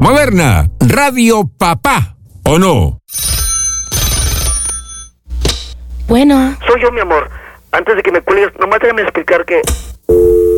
Moderna, Radio Papá, ¿o no? Bueno. Soy yo, mi amor. Antes de que me cuelgues, nomás déjame explicar que